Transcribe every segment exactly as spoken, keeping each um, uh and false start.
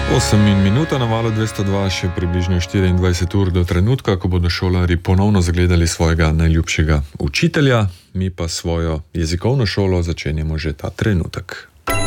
osem in minuta na valu dvesto dva, še približno štiriindvajset ur do trenutka, ko bodo šolarji ponovno zagledali svojega najljubšega učitelja, mi pa svojo jezikovno šolo začenjamo že ta trenutek.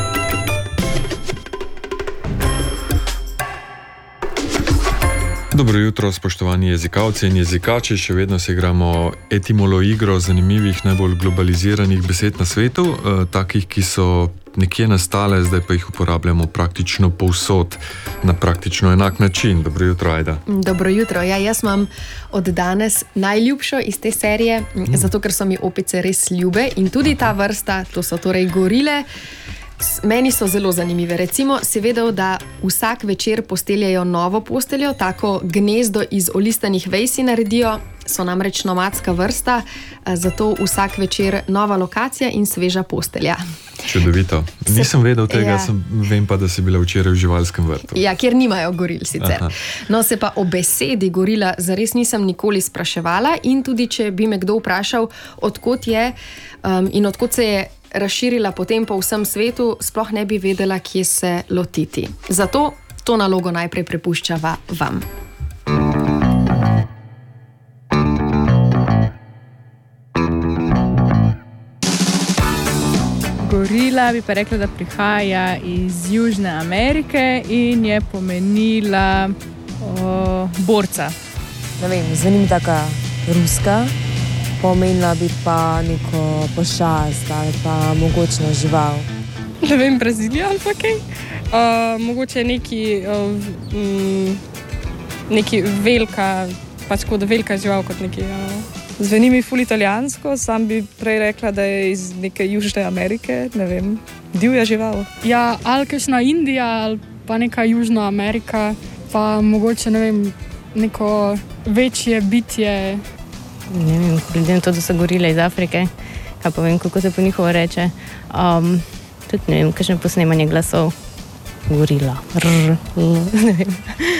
Dobro jutro, spoštovani jezikalci in jezikači, še vedno se igramo etimoloigro zanimivih, najbolj globaliziranih besed na svetu, eh, takih, ki so nekje nastale, zdaj pa jih uporabljamo praktično povsod, na praktično enak način. Dobro jutro, Ajda. Dobro jutro. Ja, jaz imam od danes najljubšo iz te serije, mm. zato ker so mi opice res ljube in tudi ta vrsta, to so torej gorile. Meni so zelo zanimive. Recimo, si vedel, da vsak večer posteljajo novo posteljo, tako gnezdo iz olistanih vej si naredijo, so namreč nomadska vrsta, zato vsak večer nova lokacija in sveža postelja. Čudovito. Nisem vedel tega, ja. sem, vem pa, da si bila včeraj v živalskem vrtu. Ja, kjer nimajo goril sicer. Aha. No, se pa o besedi gorila zares nisem nikoli spraševala in tudi, če bi me kdo vprašal, odkot je um, in odkot se je razširila potem po vsem svetu, sploh ne bi vedela, kje se lotiti. Zato to nalogo najprej prepuščava vam. Gorila bi pa rekla, da prihaja iz Južne Amerike in je pomenila o, borca. Ne vem, zveni mi taka ruska. Pomenila bi pa neko pošast ali pa mogočno žival. Ne vem, Brazilija ali pa kaj. Uh, mogoče neki, uh, um, neki velika, pač kot velika žival kot neki. Uh. Zveni mi ful italijansko, sam bi prej rekla, da je iz neke Južne Amerike, ne vem, divja žival. Ja, ali kakšna Indija ali pa neka Južna Amerika, pa mogoče, ne vem, neko večje bitje. Ne vem, glede na to, da so gorile iz Afrike, kaj pa vem, kako se po njihovo reče. Um, tudi ne vem, kakšno posnemanje glasov. Gorila. Rr, ne vem.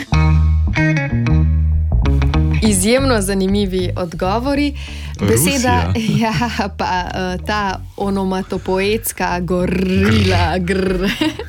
Izjemno zanimivi odgovori. Beseda, ja, pa ta onomatopoetska gorila, grr.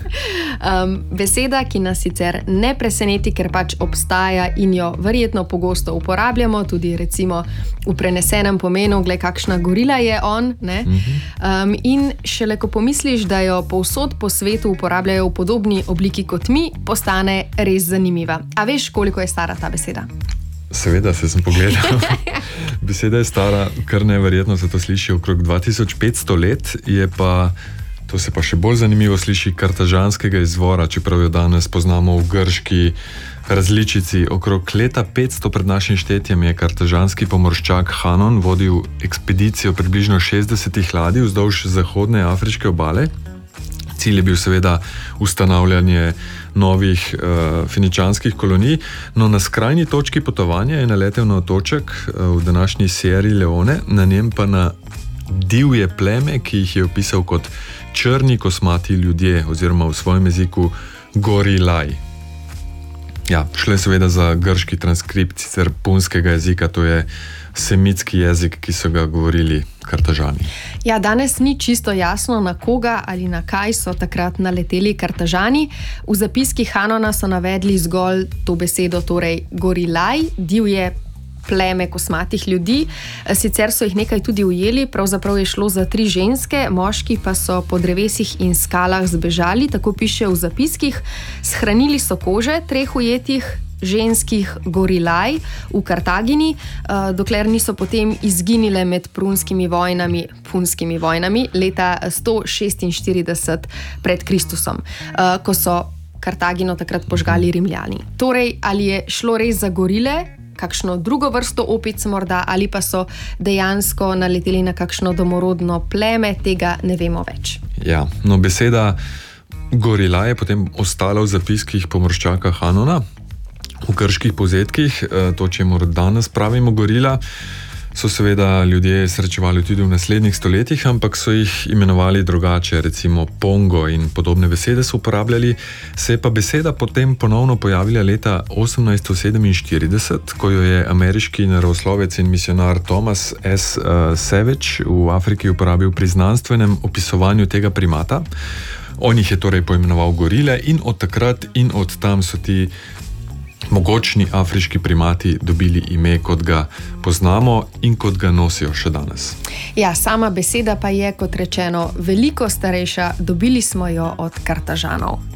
Um, beseda, ki nas sicer ne preseneti, ker pač obstaja in jo verjetno pogosto uporabljamo, tudi recimo v prenesenem pomenu, glej, kakšna gorila je on, ne? Um, in šele ko pomisliš, da jo povsod po svetu uporabljajo v podobni obliki kot mi, postane res zanimiva. A veš, koliko je stara ta beseda? Seveda, se sem pogledal. Beseda je stara, kar neverjetno se to sliši, okrog dva tisoč petsto let, je pa, to se pa še bolj zanimivo sliši, kartažanskega izvora, čeprav jo danes poznamo v grški različici. Okrog leta petsto pred našim štetjem je kartažanski pomorščak Hanon vodil ekspedicijo približno šestdesetih ladij vzdolž zahodne afriške obale. Cilj je bil seveda ustanavljanje novih uh, feničanskih kolonij, no na skrajni točki potovanja je naletel na otoček uh, v današnji Sierra Leone, na njem pa na divje pleme, ki jih je opisal kot črni kosmati ljudje, oziroma v svojem jeziku gorilaj. Ja, šlo je seveda za grški transkript sicer punskega jezika, to je semitski jezik, ki so ga govorili Kartažani. Ja, danes ni čisto jasno, na koga ali na kaj so takrat naleteli Kartažani. V zapiskih Hanona so navedli zgolj to besedo, torej gorilaj, divje pleme kosmatih ljudi. Sicer so jih nekaj tudi ujeli, pravzaprav je šlo za tri ženske, moški pa so po drevesih in skalah zbežali, tako piše v zapiskih. Shranili so kože treh ujetih ženskih gorilaj v Kartagini, dokler niso potem izginile med prunskimi vojnami, punskimi vojnami leta sto šestinštirideset pred Kristusom, ko so Kartagino takrat požgali Rimljani. Torej, ali je šlo res za gorile, kakšno drugo vrsto opic morda, ali pa so dejansko naleteli na kakšno domorodno pleme, tega ne vemo več. Ja, no beseda gorila je potem ostala v zapiskih pomorščaka Hanona, v grških povzetkih, to, čemur danes pravimo gorila, so seveda ljudje srečevali tudi v naslednjih stoletjih, ampak so jih imenovali drugače, recimo pongo in podobne besede so uporabljali. Se je pa beseda potem ponovno pojavila leta osemnajststo sedeminštirideset, ko jo je ameriški naravoslovec in misionar Thomas S. Savage v Afriki uporabil pri znanstvenem opisovanju tega primata. On jih je torej poimenoval gorile in od takrat in od tam so ti mogočni afriški primati dobili ime, kot ga poznamo in kot ga nosijo še danes. Ja, sama beseda pa je, kot rečeno, veliko starejša, dobili smo jo od Kartažanov.